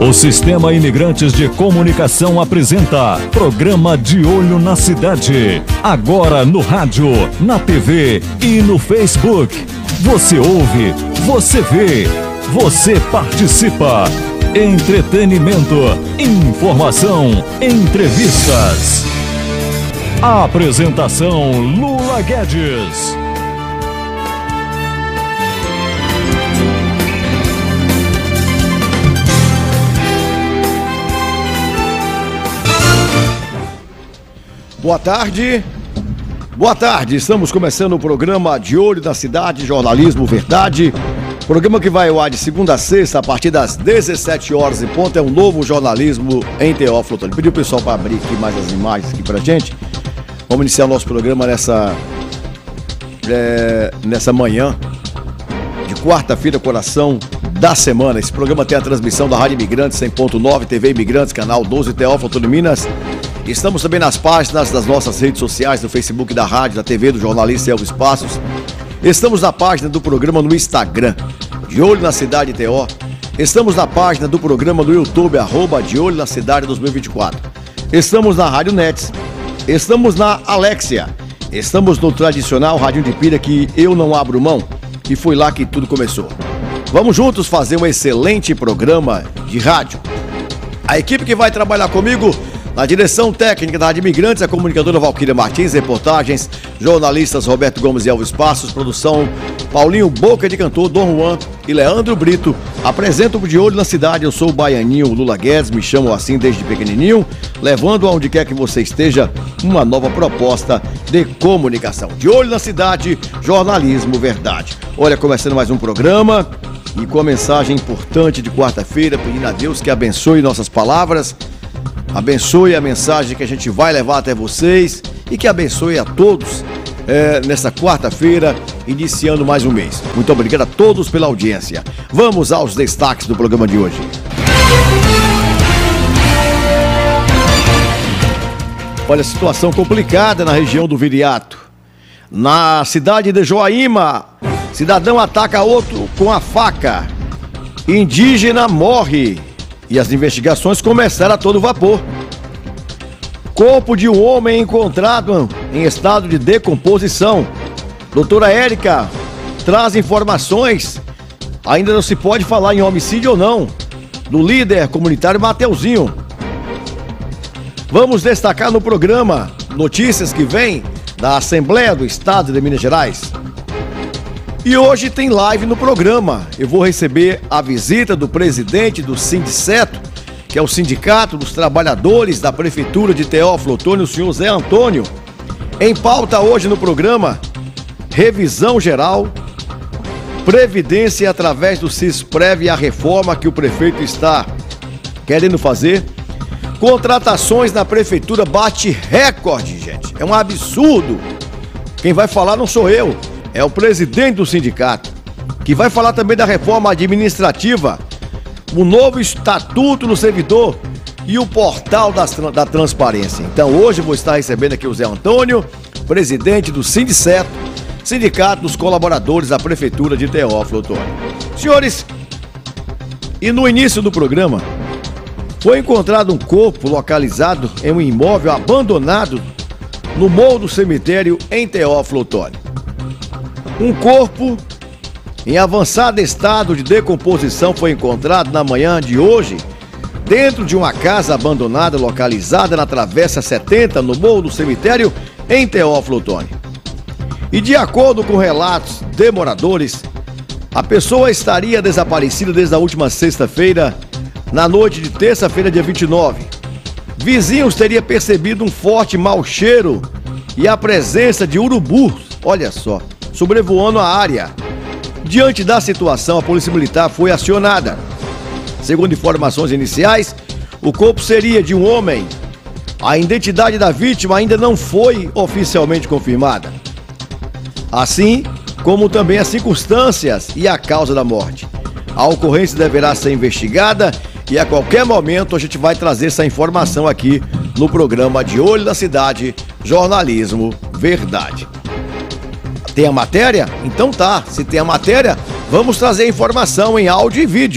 O Sistema Imigrantes de Comunicação apresenta Programa De Olho na Cidade. Agora no rádio, na TV e no Facebook. Você ouve, você vê, você participa. Entretenimento, informação, entrevistas. A apresentação Lula Guedes. Boa tarde. Boa tarde, estamos começando o programa De Olho na Cidade, Jornalismo Verdade. Programa que vai ao ar de segunda a sexta, a partir das 17 horas em ponto. É um novo jornalismo em Teófilo Otoni. Pedi o pessoal para abrir aqui mais as imagens aqui pra gente. Vamos iniciar o nosso programa nessa manhã de quarta-feira, coração da semana. Esse programa tem a transmissão da Rádio Imigrantes 100.9, TV Imigrantes, canal 12, Teófilo Otoni, Minas. Estamos também nas páginas das nossas redes sociais, no Facebook da rádio, da TV, do jornalista Elvis Passos. Estamos na página do programa no Instagram, De Olho na Cidade TO. Estamos na página do programa no YouTube, @De Olho na Cidade 2024. Estamos na Rádio Nets. Estamos na Alexia. Estamos no tradicional Rádio de Pilha que eu não abro mão. E foi lá que tudo começou. Vamos juntos fazer um excelente programa de rádio. A equipe que vai trabalhar comigo na direção técnica da Rádio Imigrantes, a comunicadora Valquíria Martins, reportagens, jornalistas Roberto Gomes e Elvis Passos, produção Paulinho Boca de Cantor, Dom Juan e Leandro Brito. Apresento o De Olho na Cidade, eu sou o baianinho Lula Guedes, me chamo assim desde pequenininho, levando aonde quer que você esteja uma nova proposta de comunicação. De Olho na Cidade, jornalismo verdade. Olha, começando mais um programa e com a mensagem importante de quarta-feira, pedindo a Deus que abençoe nossas palavras, abençoe a mensagem que a gente vai levar até vocês e que abençoe a todos nesta quarta-feira, iniciando mais um mês. Muito obrigado a todos pela audiência. Vamos aos destaques do programa de hoje. Olha, situação complicada na região do Viriato. Na cidade de Joaíma, cidadão ataca outro com a faca. Indígena morre. E as investigações começaram a todo vapor. Corpo de um homem encontrado em estado de decomposição. Doutora Érica traz informações. Ainda não se pode falar em homicídio ou não, do líder comunitário Mateuzinho. Vamos destacar no programa notícias que vêm da Assembleia do Estado de Minas Gerais. E hoje tem live no programa. Eu vou receber a visita do presidente do Sindiceto, que é o Sindicato dos Trabalhadores da Prefeitura de Teófilo Otoni, o senhor Zé Antônio. Em pauta hoje no programa, revisão geral, previdência através do Cisprev e a reforma que o prefeito está querendo fazer. Contratações na prefeitura bate recorde, gente. É um absurdo. Quem vai falar não sou eu. É o presidente do sindicato, que vai falar também da reforma administrativa, o novo estatuto do servidor e o portal da transparência. Então hoje eu vou estar recebendo aqui o Zé Antônio, presidente do Sindiceto, Sindicato dos Colaboradores da Prefeitura de Teófilo Otoni. Senhores, e no início do programa, foi encontrado um corpo localizado em um imóvel abandonado no morro do cemitério em Teófilo Otoni. Um corpo em avançado estado de decomposição foi encontrado na manhã de hoje dentro de uma casa abandonada localizada na Travessa 70, no morro do cemitério, em Teófilo Otoni. E de acordo com relatos de moradores, a pessoa estaria desaparecida desde a última sexta-feira, na noite de terça-feira, dia 29. Vizinhos teriam percebido um forte mau cheiro e a presença de urubus, olha só, sobrevoando a área. Diante da situação, a Polícia Militar foi acionada. Segundo informações iniciais, o corpo seria de um homem. A identidade da vítima ainda não foi oficialmente confirmada, assim como também as circunstâncias e a causa da morte. A ocorrência deverá ser investigada e a qualquer momento a gente vai trazer essa informação aqui no programa De Olho na Cidade, Jornalismo Verdade. Tem a matéria? Então tá. Se tem a matéria, vamos trazer informação em áudio e vídeo.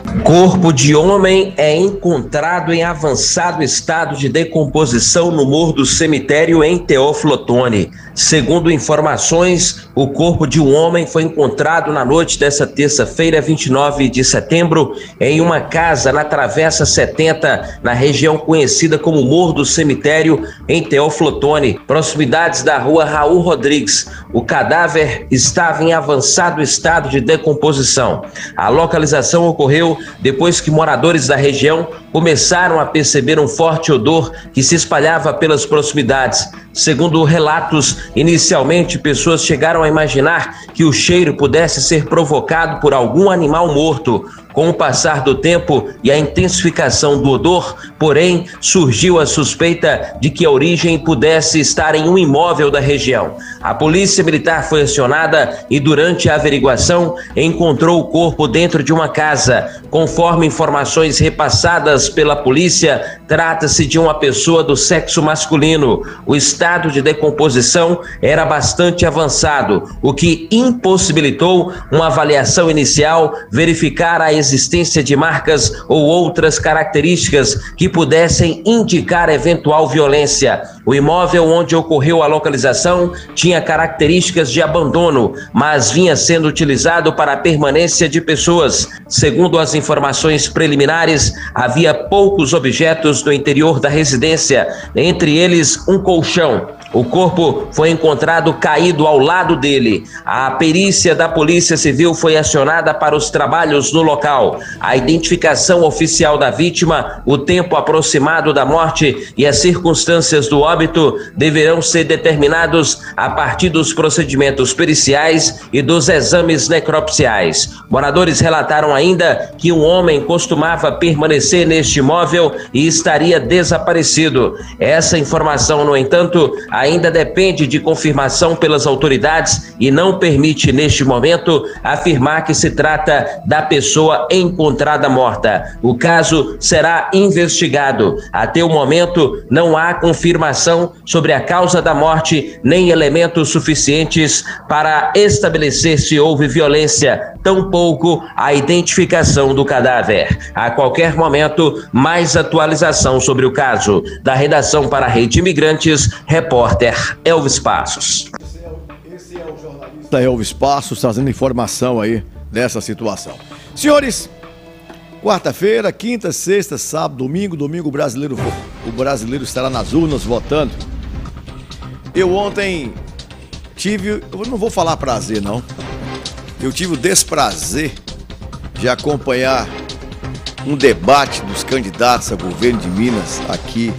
Corpo de homem é encontrado em avançado estado de decomposição no morro do cemitério em Teófilo Otoni. Segundo informações, o corpo de um homem foi encontrado na noite dessa terça-feira, 29 de setembro, em uma casa na Travessa 70, na região conhecida como Morro do Cemitério, em Teófilo Otoni, proximidades da rua Raul Rodrigues. O cadáver estava em avançado estado de decomposição. A localização ocorreu depois que moradores da região começaram a perceber um forte odor que se espalhava pelas proximidades. Segundo relatos, inicialmente pessoas chegaram a imaginar que o cheiro pudesse ser provocado por algum animal morto. Com o passar do tempo e a intensificação do odor, porém, surgiu a suspeita de que a origem pudesse estar em um imóvel da região. A polícia militar foi acionada e, durante a averiguação, encontrou o corpo dentro de uma casa. Conforme informações repassadas pela polícia, trata-se de uma pessoa do sexo masculino. O estado de decomposição era bastante avançado, o que impossibilitou uma avaliação inicial, verificar a existência de marcas ou outras características que pudessem indicar eventual violência. O imóvel onde ocorreu a localização tinha características de abandono, mas vinha sendo utilizado para a permanência de pessoas. Segundo as informações preliminares, havia poucos objetos no interior da residência, entre eles um colchão. O corpo foi encontrado caído ao lado dele. A perícia da Polícia Civil foi acionada para os trabalhos no local. A identificação oficial da vítima, o tempo aproximado da morte e as circunstâncias do óbito deverão ser determinados a partir dos procedimentos periciais e dos exames necropsiais. Moradores relataram ainda que um homem costumava permanecer neste imóvel e estaria desaparecido. Essa informação, no entanto, ainda depende de confirmação pelas autoridades e não permite, neste momento, afirmar que se trata da pessoa encontrada morta. O caso será investigado. Até o momento, não há confirmação sobre a causa da morte, nem elementos suficientes para estabelecer se houve violência, tampouco a identificação do cadáver. A qualquer momento, mais atualização sobre o caso. Da redação para a Rede Imigrantes, repórter Elvis Passos. Esse é o jornalista Elvis Passos trazendo informação aí dessa situação. Senhores, quarta-feira, quinta, sexta, sábado, domingo o brasileiro estará nas urnas votando. Eu ontem eu não vou falar prazer não, eu tive o desprazer de acompanhar um debate dos candidatos a governo de Minas aqui.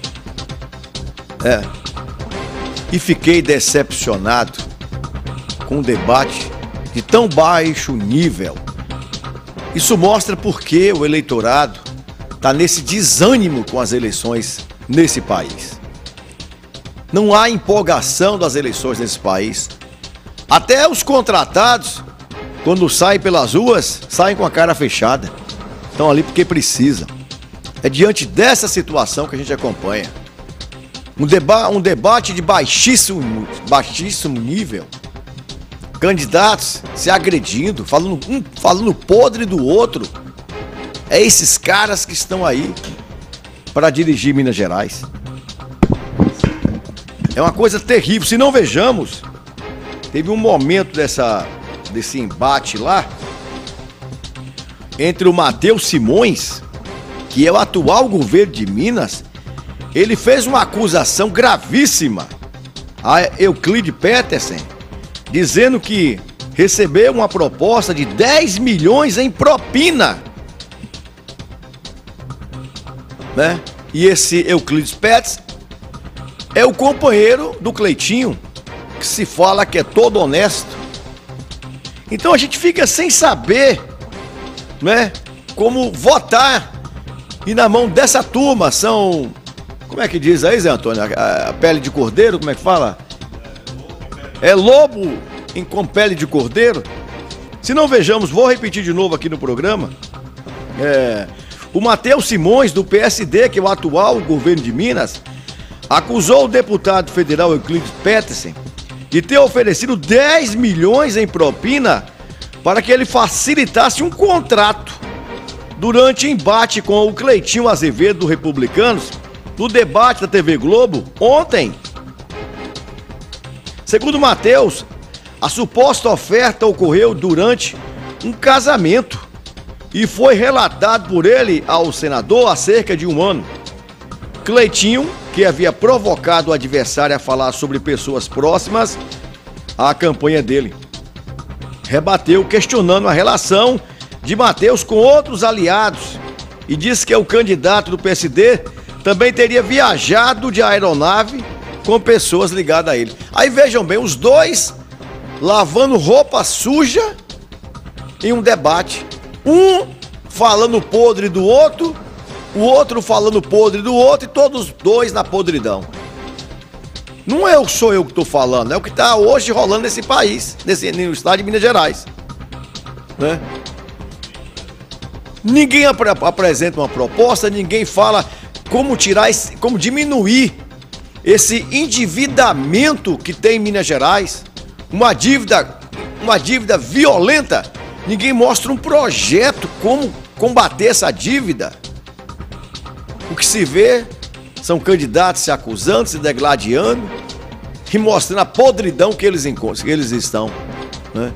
E fiquei decepcionado com um debate de tão baixo nível. Isso mostra por que o eleitorado está nesse desânimo com as eleições nesse país. Não há empolgação das eleições nesse país. Até os contratados, quando saem pelas ruas, saem com a cara fechada. Estão ali porque precisam. É diante dessa situação que a gente acompanha. Um debate de baixíssimo nível. Candidatos se agredindo, falando podre do outro. É esses caras que estão aí para dirigir Minas Gerais. É uma coisa terrível. Se não vejamos, teve um momento desse embate lá entre o Matheus Simões, que é o atual governo de Minas. Ele fez uma acusação gravíssima a Euclide Petersen, dizendo que recebeu uma proposta de 10 milhões em propina, né? E esse Euclide Petersen é o companheiro do Cleitinho, que se fala que é todo honesto. Então a gente fica sem saber, né, como votar. E na mão dessa turma são... Como é que diz aí, Zé Antônio? A pele de cordeiro, como é que fala? É lobo com pele de cordeiro? Se não vejamos, vou repetir de novo aqui no programa. O Matheus Simões, do PSD, que é o atual governo de Minas, acusou o deputado federal Euclide Petersen de ter oferecido 10 milhões em propina para que ele facilitasse um contrato durante embate com o Cleitinho Azevedo do Republicanos, no debate da TV Globo ontem. Segundo Matheus, a suposta oferta ocorreu durante um casamento e foi relatado por ele ao senador há cerca de um ano. Cleitinho, que havia provocado o adversário a falar sobre pessoas próximas à campanha dele, rebateu questionando a relação de Matheus com outros aliados e disse que o candidato do PSD também teria viajado de aeronave com pessoas ligadas a ele. Aí vejam bem, os dois lavando roupa suja em um debate. Um falando podre do outro, o outro falando podre do outro e todos os dois na podridão. Não sou eu que estou falando, é o que está hoje rolando nesse país, no estado de Minas Gerais, né? Ninguém apresenta uma proposta, ninguém fala como como diminuir esse endividamento que tem em Minas Gerais, uma dívida violenta. Ninguém mostra um projeto como combater essa dívida. O que se vê são candidatos se acusando, se degladiando e mostrando a podridão que eles estão, né?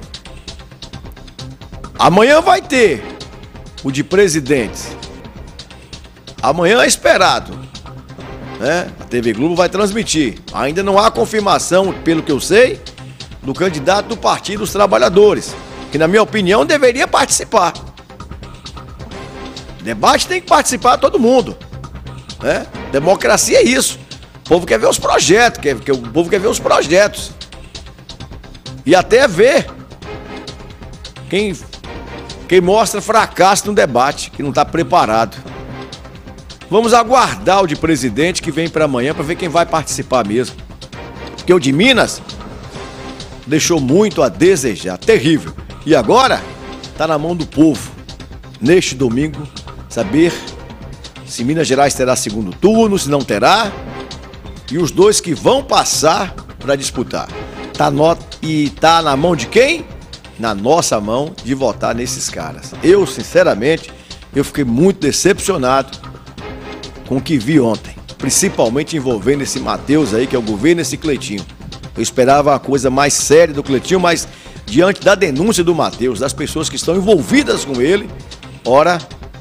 Amanhã vai ter o de presidentes. Amanhã é esperado, né? A TV Globo vai transmitir. Ainda não há confirmação, pelo que eu sei, do candidato do Partido dos Trabalhadores, que na minha opinião deveria participar. Debate tem que participar todo mundo, né? Democracia é isso. O povo quer ver os projetos, o povo quer ver os projetos. E até ver quem mostra fracasso no debate, que não está preparado. Vamos aguardar o de presidente que vem para amanhã para ver quem vai participar mesmo. Porque o de Minas deixou muito a desejar, terrível. E agora está na mão do povo, neste domingo, saber se Minas Gerais terá segundo turno, se não terá, e os dois que vão passar para disputar. E tá na mão de quem? Na nossa mão de votar nesses caras. Eu, sinceramente, fiquei muito decepcionado com o que vi ontem, principalmente envolvendo esse Matheus aí, que é o governo, esse Cleitinho. Eu esperava uma coisa mais séria do Cleitinho, mas diante da denúncia do Matheus, das pessoas que estão envolvidas com ele, ora,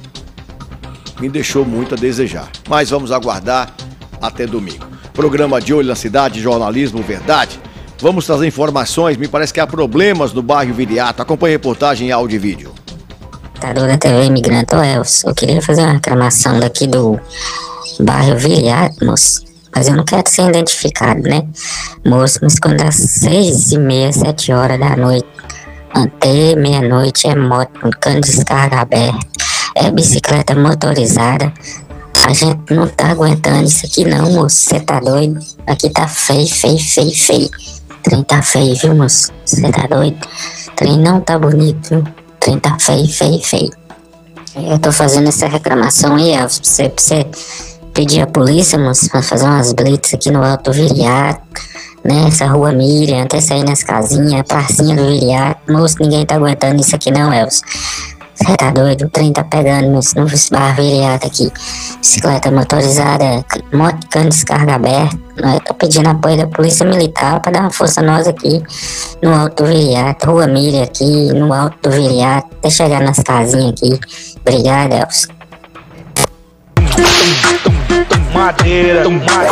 me deixou muito a desejar. Mas vamos aguardar até domingo. Programa De Olho na Cidade, jornalismo verdade. Vamos trazer informações, me parece que há problemas no bairro Viriato. Acompanhe a reportagem em áudio e vídeo. Da TV Imigrante, Elcio, eu queria fazer uma reclamação daqui do bairro Viriato, moço. Mas eu não quero ser identificado, né? Moço, mas quando às 6h30, 7 horas da noite, até meia-noite é moto, com cano de descarga aberto, é bicicleta motorizada. A gente não tá aguentando isso aqui não, moço. Você tá doido? Aqui tá feio. O trem tá feio, viu, moço? Você tá doido? O trem não tá bonito, viu? O trem tá feio. Eu tô fazendo essa reclamação aí, Elcio, pra você pedir a polícia, moço, pra fazer umas blitz aqui no Alto Viriato, né? Essa rua Miriam, até sair nas casinhas, a pracinha do Viriato. Moço, ninguém tá aguentando isso aqui não, Elcio. Você tá doido? O trem tá pegando no bairro Viriato aqui. Bicicleta motorizada, moto, cano de descarga aberto. Nós tô pedindo apoio da Polícia Militar pra dar uma força a nós aqui no Alto Viriato, Rua Miriam aqui, no Alto Viriato, até chegar nas casinhas aqui. Obrigado, Elcio. Madeira.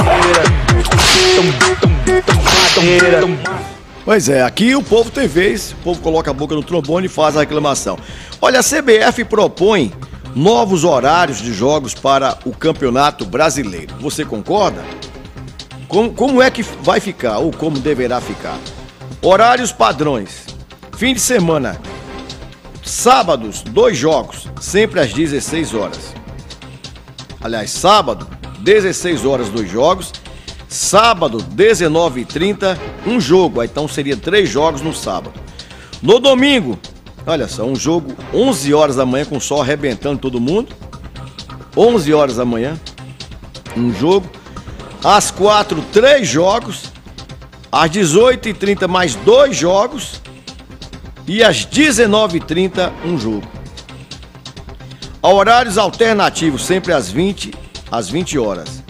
Pois é, aqui o povo tem vez, o povo coloca a boca no trombone e faz a reclamação. Olha, a CBF propõe novos horários de jogos para o Campeonato Brasileiro. Você concorda? Como é que vai ficar ou como deverá ficar? Horários padrões. Fim de semana. Sábados, 2 jogos, sempre às 16 horas. Aliás, sábado, 16 horas, 2 jogos. Sábado, 19h30, um jogo. Então seria 3 jogos no sábado. No domingo, olha só, um jogo 11 horas da manhã com o sol arrebentando todo mundo. 11 horas da manhã, um jogo. Às 4, 3 jogos. Às 18h30, mais 2 jogos. E às 19h30, um jogo. Horários alternativos, sempre às 20 horas.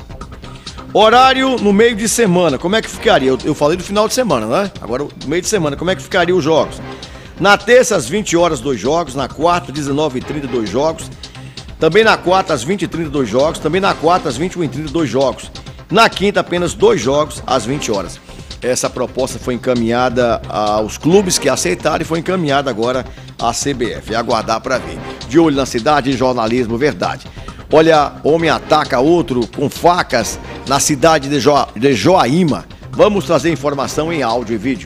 Horário no meio de semana, como é que ficaria? Eu falei do final de semana, né? Agora, no meio de semana, como é que ficaria os jogos? Na terça, às 20 horas, 2 jogos. Na quarta, 19h30, 2 jogos. Também na quarta, às 20h30, 2 jogos. Também na quarta, às 21h30, 2 jogos. Na quinta, apenas 2 jogos, às 20 horas. Essa proposta foi encaminhada aos clubes que aceitaram e foi encaminhada agora à CBF. É aguardar para ver. De olho na cidade, jornalismo, verdade. Olha, homem ataca outro com facas na cidade de Joaíma. Vamos trazer informação em áudio e vídeo.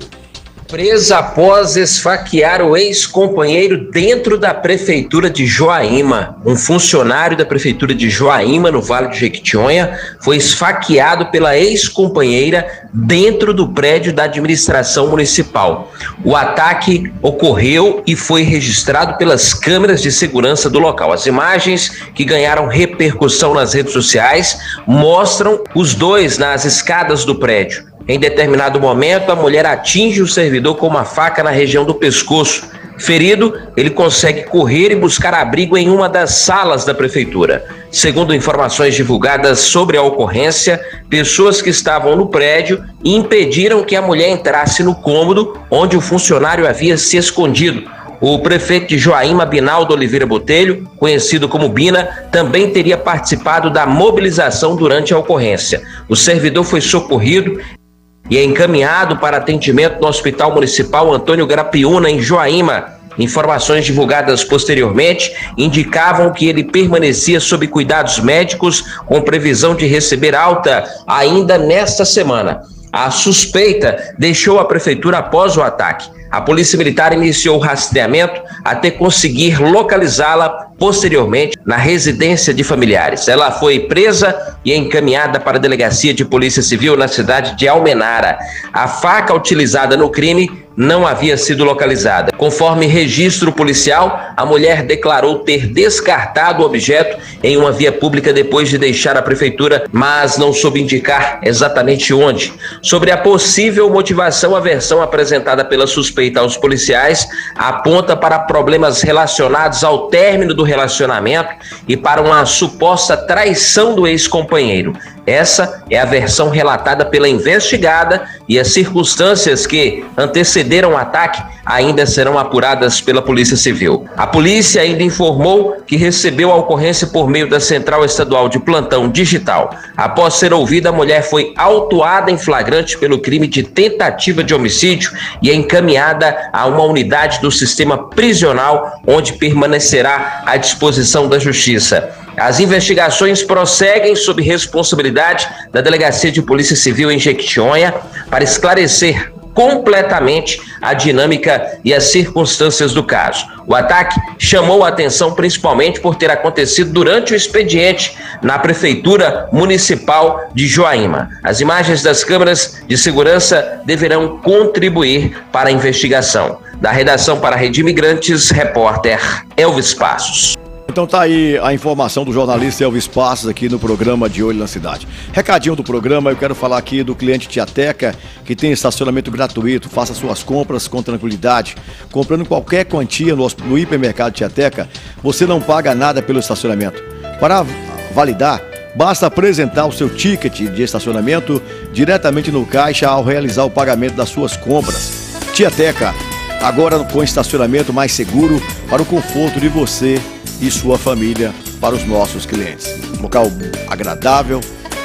Presa após esfaquear o ex-companheiro dentro da prefeitura de Joaíma. Um funcionário da prefeitura de Joaíma, no Vale de Jequitinhonha, foi esfaqueado pela ex-companheira dentro do prédio da administração municipal. O ataque ocorreu e foi registrado pelas câmeras de segurança do local. As imagens, que ganharam repercussão nas redes sociais, mostram os dois nas escadas do prédio. Em determinado momento, a mulher atinge o servidor com uma faca na região do pescoço. Ferido, ele consegue correr e buscar abrigo em uma das salas da prefeitura. Segundo informações divulgadas sobre a ocorrência, pessoas que estavam no prédio impediram que a mulher entrasse no cômodo onde o funcionário havia se escondido. O prefeito de Joaíma, Binaldo Oliveira Botelho, conhecido como Bina, também teria participado da mobilização durante a ocorrência. O servidor foi socorrido e é encaminhado para atendimento no Hospital Municipal Antônio Grapiúna, em Joaíma. Informações divulgadas posteriormente indicavam que ele permanecia sob cuidados médicos, com previsão de receber alta ainda nesta semana. A suspeita deixou a prefeitura após o ataque. A Polícia Militar iniciou o rastreamento até conseguir localizá-la posteriormente na residência de familiares. Ela foi presa e encaminhada para a Delegacia de Polícia Civil na cidade de Almenara. A faca utilizada no crime não havia sido localizada. Conforme registro policial, a mulher declarou ter descartado o objeto em uma via pública depois de deixar a prefeitura, mas não soube indicar exatamente onde. Sobre a possível motivação, a versão apresentada pela suspeita aos policiais aponta para problemas relacionados ao término do relacionamento e para uma suposta traição do ex-companheiro. Essa é a versão relatada pela investigada e as circunstâncias que antecederam o ataque ainda serão apuradas pela Polícia Civil. A polícia ainda informou que recebeu a ocorrência por meio da Central Estadual de Plantão Digital. Após ser ouvida, a mulher foi autuada em flagrante pelo crime de tentativa de homicídio e é encaminhada a uma unidade do sistema prisional, onde permanecerá à disposição da Justiça. As investigações prosseguem sob responsabilidade da Delegacia de Polícia Civil em Jequitinhonha para esclarecer completamente a dinâmica e as circunstâncias do caso. O ataque chamou a atenção principalmente por ter acontecido durante o expediente na Prefeitura Municipal de Joaíma. As imagens das câmeras de segurança deverão contribuir para a investigação. Da redação para a Rede Imigrantes, repórter Elvis Passos. Então tá aí a informação do jornalista Elvis Passos aqui no programa De Olho na Cidade. Recadinho do programa, eu quero falar aqui do cliente Tiateca, que tem estacionamento gratuito. Faça suas compras com tranquilidade. Comprando qualquer quantia no hipermercado Tiateca, você não paga nada pelo estacionamento. Para validar, basta apresentar o seu ticket de estacionamento diretamente no caixa ao realizar o pagamento das suas compras. Tiateca, agora com estacionamento mais seguro para o conforto de você e sua família, para os nossos clientes. Um local agradável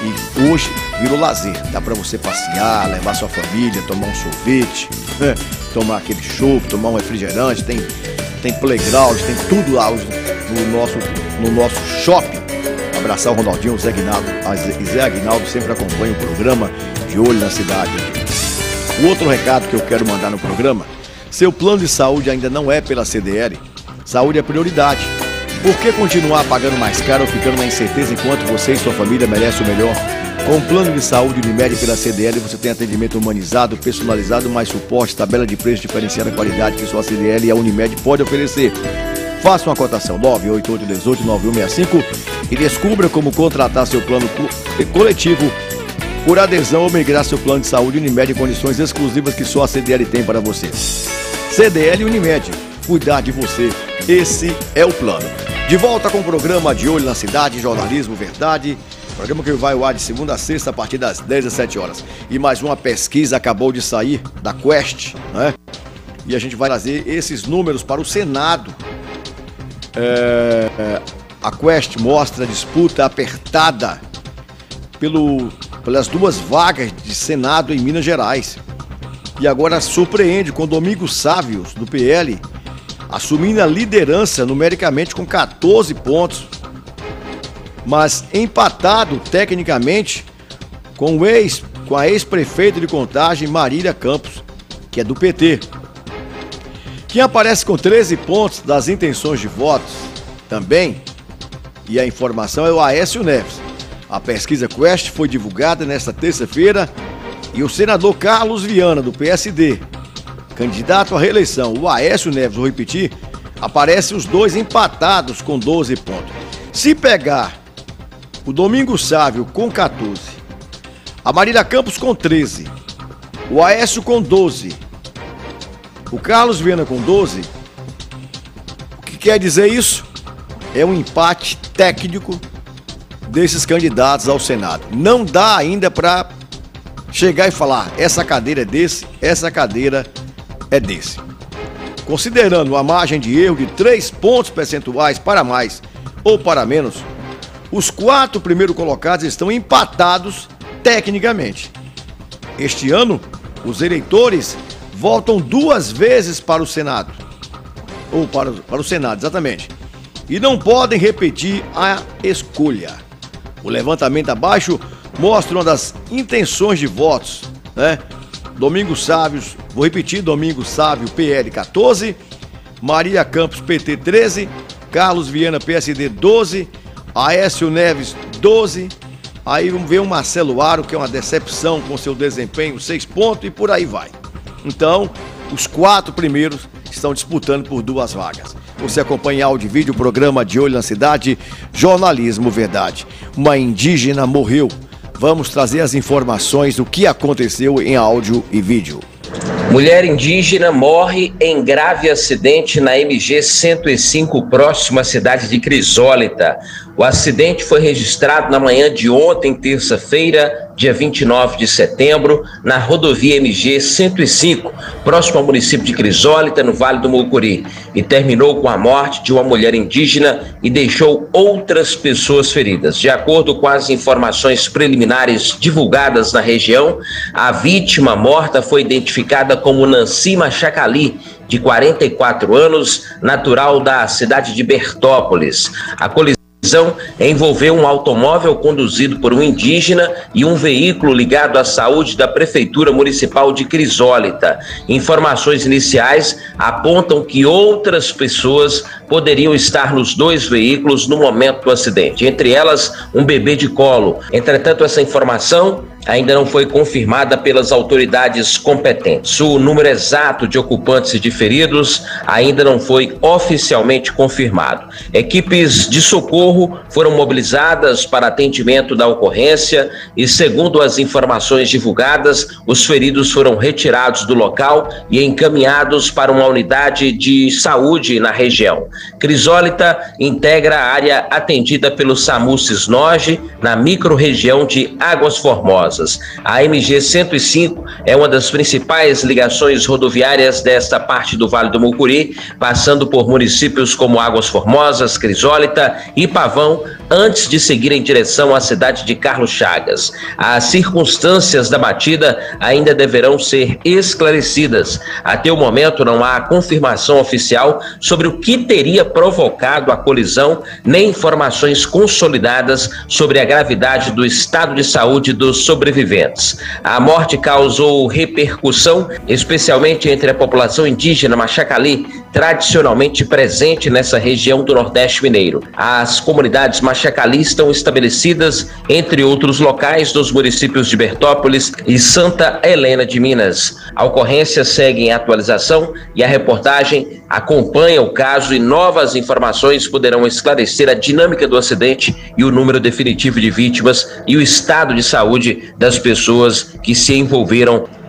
e hoje virou lazer. Dá para você passear, levar sua família, tomar um sorvete, tomar aquele chopp, tomar um refrigerante, tem playground, tem tudo lá no nosso shopping. Abraçar o Ronaldinho, o Zé Aguinaldo sempre acompanha o programa De Olho na Cidade. O outro recado que eu quero mandar no programa: seu plano de saúde ainda não é pela CDL, saúde é prioridade. Por que continuar pagando mais caro ou ficando na incerteza enquanto você e sua família merecem o melhor? Com o plano de saúde Unimed pela CDL, você tem atendimento humanizado, personalizado, mais suporte, tabela de preço diferenciada, qualidade que só a CDL e a Unimed pode oferecer. Faça uma cotação 988189165 e descubra como contratar seu plano coletivo por adesão ou migrar seu plano de saúde Unimed em condições exclusivas que só a CDL tem para você. CDL Unimed, cuidar de você, esse é o plano. De volta com o programa De Olho na Cidade, Jornalismo Verdade. Programa que vai ao ar de segunda a sexta a partir das 17 horas. E mais uma pesquisa acabou de sair da Quest, né? E a gente vai trazer esses números para o Senado. A Quest mostra a disputa apertada pelas duas vagas de Senado em Minas Gerais. E agora surpreende com Domingos Sávios, do PL, assumindo a liderança numericamente com 14 pontos, mas empatado tecnicamente com a ex-prefeita de Contagem, Marília Campos, que é do PT. Quem aparece com 13 pontos das intenções de votos também, e a informação é o Aécio Neves. A pesquisa Quest foi divulgada nesta terça-feira e o senador Carlos Viana, do PSD, candidato à reeleição, o Aécio Neves, vou repetir, aparecem os dois empatados com 12 pontos. Se pegar o Domingos Sávio com 14, a Marília Campos com 13, o Aécio com 12, o Carlos Viana com 12, o que quer dizer isso? É um empate técnico desses candidatos ao Senado. Não dá ainda para chegar e falar, essa cadeira é desse, essa cadeira é desse. Considerando a margem de erro de 3 pontos percentuais para mais ou para menos, os 4 primeiros colocados estão empatados tecnicamente. Este ano, os eleitores votam 2 vezes para o Senado. Ou para o Senado, exatamente. E não podem repetir a escolha. O levantamento abaixo mostra uma das intenções de votos, né? Domingos Sávios, vou repetir, Domingos Sávio, PL 14, Marília Campos, PT 13, Carlos Viana, PSD 12, Aécio Neves 12, aí vamos ver o Marcelo Aro, que é uma decepção com seu desempenho, 6 pontos e por aí vai. Então, os 4 primeiros estão disputando por 2 vagas. Você acompanha áudio e vídeo, o programa De Olho na Cidade, Jornalismo Verdade. Uma indígena morreu. Vamos trazer as informações do que aconteceu em áudio e vídeo. Mulher indígena morre em grave acidente na MG 105, próximo à cidade de Crisólita. O acidente foi registrado na manhã de ontem, terça-feira, dia 29 de setembro, na rodovia MG 105, próximo ao município de Crisólita, no Vale do Mucuri, e terminou com a morte de uma mulher indígena e deixou outras pessoas feridas. De acordo com as informações preliminares divulgadas na região, a vítima morta foi identificada como Nancy Machacali, de 44 anos, natural da cidade de Bertópolis. A colisão envolveu um automóvel conduzido por um indígena e um veículo ligado à saúde da Prefeitura Municipal de Crisólita. Informações iniciais apontam que outras pessoas poderiam estar nos 2 veículos no momento do acidente, entre elas um bebê de colo. Entretanto, essa informação ainda não foi confirmada pelas autoridades competentes. O número exato de ocupantes e de feridos ainda não foi oficialmente confirmado. Equipes de socorro foram mobilizadas para atendimento da ocorrência e, segundo as informações divulgadas, os feridos foram retirados do local e encaminhados para uma unidade de saúde na região. Crisólita integra a área atendida pelo SAMU Cisnoge, na micro-região de Águas Formosas. A MG 105 é uma das principais ligações rodoviárias desta parte do Vale do Mucuri, passando por municípios como Águas Formosas, Crisólita e Pavão, antes de seguir em direção à cidade de Carlos Chagas. As circunstâncias da batida ainda deverão ser esclarecidas. Até o momento não há confirmação oficial sobre o que teria provocado a colisão, nem informações consolidadas sobre a gravidade do estado de saúde dos sobreviventes. A morte causou repercussão, especialmente entre a população indígena Machacali, tradicionalmente presente nessa região do Nordeste Mineiro. As comunidades Machacali estão estabelecidas, entre outros locais, dos municípios de Bertópolis e Santa Helena de Minas. A ocorrência segue em atualização e a reportagem acompanha o caso, e novas informações poderão esclarecer a dinâmica do acidente e o número definitivo de vítimas e o estado de saúde das pessoas que se envolveram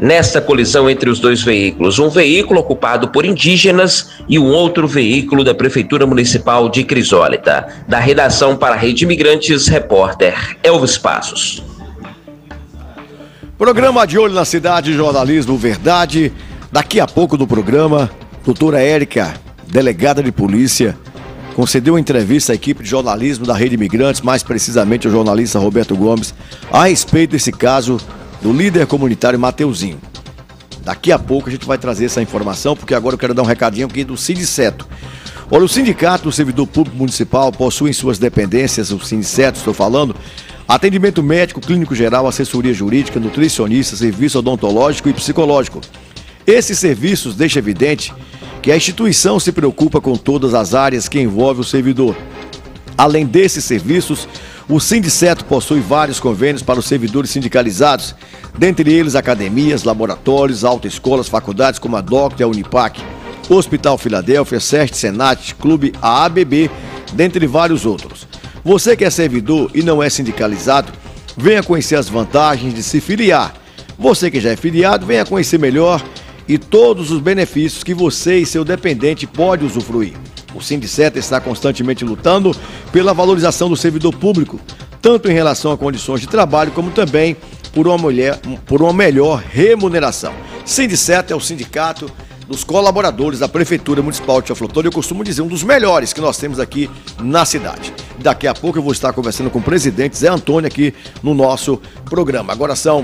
nesta colisão entre os dois veículos. Um veículo ocupado por indígenas e um outro veículo da Prefeitura Municipal de Crisólita. Da redação para a Rede Imigrantes, repórter Elvis Passos. Programa De Olho na Cidade, jornalismo Verdade. Daqui a pouco do programa, doutora Érica, delegada de polícia, concedeu uma entrevista à equipe de jornalismo da Rede Imigrantes, mais precisamente ao jornalista Roberto Gomes, a respeito desse caso do líder comunitário Mateuzinho. Daqui a pouco a gente vai trazer essa informação, porque agora eu quero dar um recadinho aqui do Sindiceto. Olha, o Sindicato do Servidor Público Municipal possui em suas dependências, o Sindiceto, estou falando, atendimento médico, clínico geral, assessoria jurídica, nutricionista, serviço odontológico e psicológico. Esses serviços deixam evidente que a instituição se preocupa com todas as áreas que envolvem o servidor. Além desses serviços, o Sindiceto possui vários convênios para os servidores sindicalizados, dentre eles academias, laboratórios, autoescolas, faculdades como a DOCT e a Unipac, Hospital Filadélfia, SEST, Senat, Clube AABB, dentre vários outros. Você que é servidor e não é sindicalizado, venha conhecer as vantagens de se filiar. Você que já é filiado, venha conhecer melhor e todos os benefícios que você e seu dependente podem usufruir. O Sindiceto está constantemente lutando pela valorização do servidor público, tanto em relação a condições de trabalho, como também por uma melhor remuneração. Sindiceto é o sindicato dos colaboradores da Prefeitura Municipal de Teófilo Otoni, eu costumo dizer, um dos melhores que nós temos aqui na cidade. Daqui a pouco eu vou estar conversando com o presidente Zé Antônio aqui no nosso programa. Agora são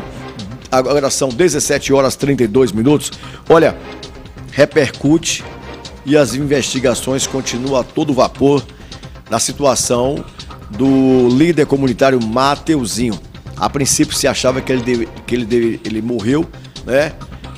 17h32. Olha, repercute e as investigações continuam a todo vapor na situação do líder comunitário Mateuzinho. A princípio se achava que ele morreu, né?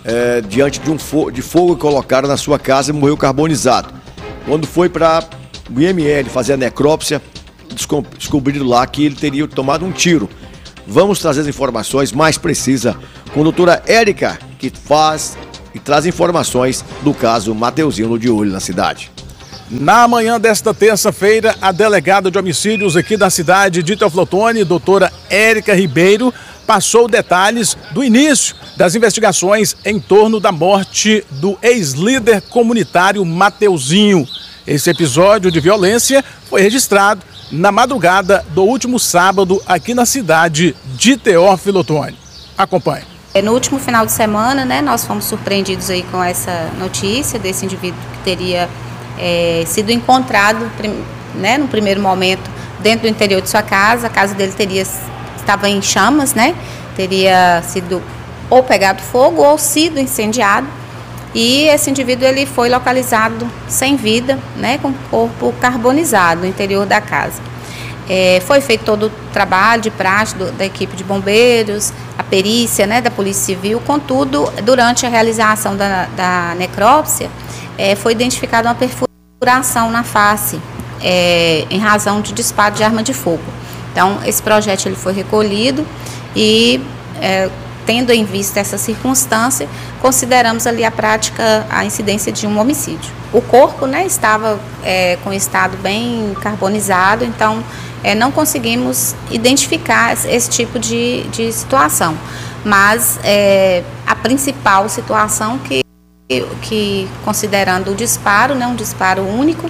Diante de fogo que colocaram na sua casa e morreu carbonizado. Quando foi para o IML fazer a necrópsia, descobriram lá que ele teria tomado um tiro. Vamos trazer as informações mais precisas com a doutora Érica, que faz e traz informações do caso Mateuzinho no De Olho na Cidade. Na manhã desta terça-feira, a delegada de homicídios aqui da cidade de Teófilo Otoni, doutora Érica Ribeiro, passou detalhes do início das investigações em torno da morte do ex-líder comunitário Mateuzinho. Esse episódio de violência foi registrado na madrugada do último sábado aqui na cidade de Teófilo Otoni. Acompanhe. No último final de semana, né, nós fomos surpreendidos aí com essa notícia desse indivíduo que teria sido encontrado, né, no primeiro momento dentro do interior de sua casa. A casa dele estava em chamas, né, teria sido ou pegado fogo ou sido incendiado. E esse indivíduo ele foi localizado sem vida, né, com o corpo carbonizado no interior da casa. Foi feito todo o trabalho de praxe da equipe de bombeiros, a perícia, né, da Polícia Civil. Contudo, durante a realização da necrópsia, foi identificada uma perfuração na face, em razão de disparo de arma de fogo. Então, esse projétil ele foi recolhido e, tendo em vista essa circunstância, consideramos ali a incidência de um homicídio. O corpo, né, estava com estado bem carbonizado, então não conseguimos identificar esse tipo de situação. Mas a principal situação que considerando o disparo, né, um disparo único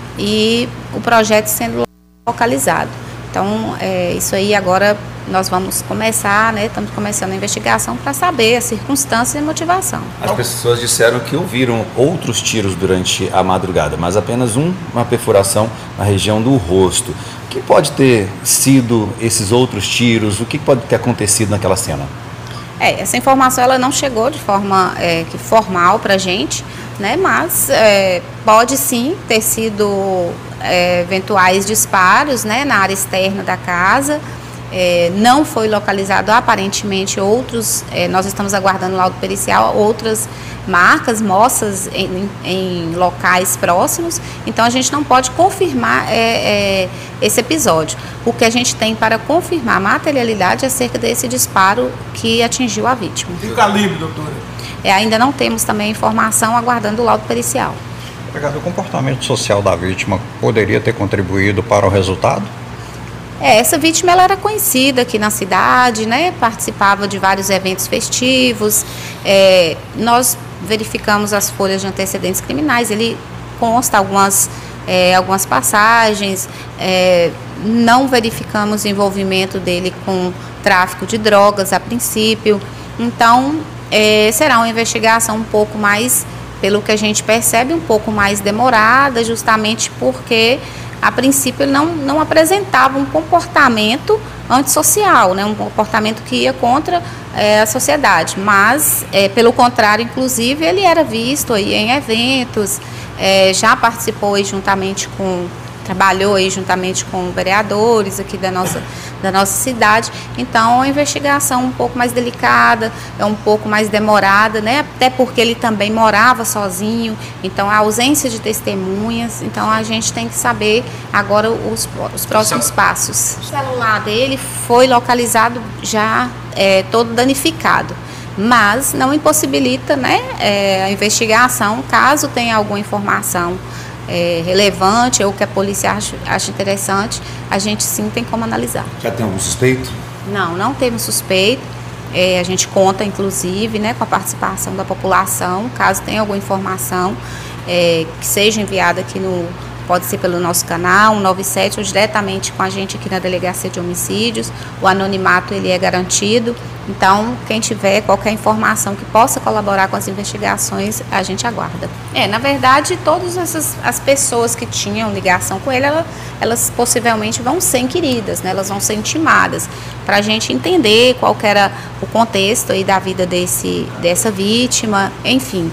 e o projétil sendo localizado. Então, isso aí agora nós vamos começar, né, estamos começando a investigação para saber as circunstâncias e a motivação. As pessoas disseram que ouviram outros tiros durante a madrugada, mas apenas uma perfuração na região do rosto. O que pode ter sido esses outros tiros? O que pode ter acontecido naquela cena? Essa informação ela não chegou de forma formal para a gente, né, mas pode sim ter sido eventuais disparos, né, na área externa da casa. Não foi localizado aparentemente outros, nós estamos aguardando o laudo pericial, outras marcas, moças em locais próximos, então a gente não pode confirmar esse episódio. O que a gente tem para confirmar a materialidade é acerca desse disparo que atingiu a vítima. E o calibre, doutora? Ainda não temos também informação, aguardando o laudo pericial. O comportamento social da vítima poderia ter contribuído para o resultado? Essa vítima ela era conhecida aqui na cidade, né? Participava de vários eventos festivos. Nós verificamos as folhas de antecedentes criminais, ele consta algumas passagens, não verificamos o envolvimento dele com tráfico de drogas a princípio. Então, será uma investigação um pouco mais, pelo que a gente percebe, um pouco mais demorada, justamente porque a princípio ele não apresentava um comportamento antissocial, né? Um comportamento que ia contra a sociedade, mas pelo contrário, inclusive, ele era visto aí em eventos, já participou aí trabalhou aí juntamente com vereadores aqui da nossa cidade. Então, a investigação um pouco mais delicada, um pouco mais demorada, né? Até porque ele também morava sozinho, então a ausência de testemunhas. Então, a gente tem que saber agora os próximos passos. O celular dele foi localizado já todo danificado, mas não impossibilita, né, a investigação, caso tenha alguma informação relevante ou que a polícia acha interessante, a gente sim tem como analisar. Já tem algum suspeito? Não temos suspeito. A gente conta, inclusive, né, com a participação da população, caso tenha alguma informação que seja enviada aqui pode ser pelo nosso canal, 197, ou diretamente com a gente aqui na Delegacia de Homicídios. O anonimato ele é garantido, então quem tiver qualquer informação que possa colaborar com as investigações, a gente aguarda. Na verdade, todas as pessoas que tinham ligação com ele, elas possivelmente vão ser inquiridas, né? Elas vão ser intimadas, para a gente entender qual que era o contexto aí da vida dessa vítima, enfim,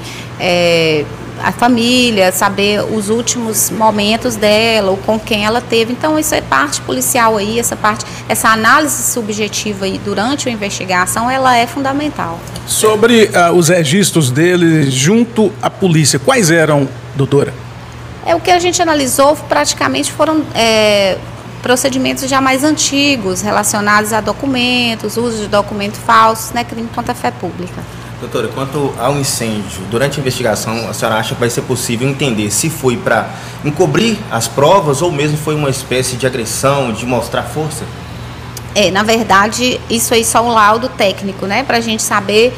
a família, saber os últimos momentos dela, ou com quem ela teve. Então, isso é parte policial aí, essa análise subjetiva aí durante a investigação, ela é fundamental. Sobre os registros dele junto à polícia, quais eram, doutora? O que a gente analisou praticamente foram procedimentos já mais antigos, relacionados a documentos, uso de documentos falsos, né, crime contra a fé pública. Doutora, quanto ao incêndio, durante a investigação, a senhora acha que vai ser possível entender se foi para encobrir as provas ou mesmo foi uma espécie de agressão, de mostrar força? Na verdade, isso aí só um laudo técnico, né? Para a gente saber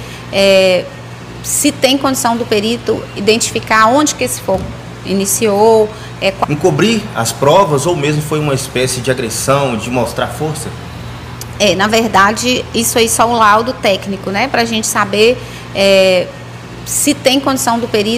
se tem condição do perito identificar onde que esse fogo iniciou. Encobrir as provas ou mesmo foi uma espécie de agressão, de mostrar força? Na verdade, isso aí só um laudo técnico, né? Para a gente saber se tem condição do perito